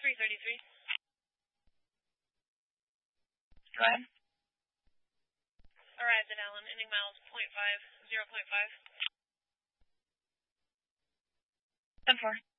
333. Go ahead. Arrived at Allen, ending miles 0.5. 10-4.